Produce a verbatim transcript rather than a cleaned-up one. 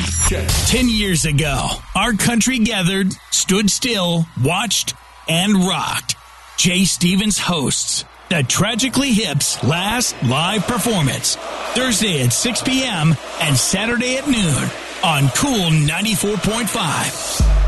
Ten years ago, our country gathered, stood still, watched, and rocked. Jay Stevens hosts the Tragically Hip's last live performance, Thursday at six p.m. and Saturday at noon on Cool ninety-four point five.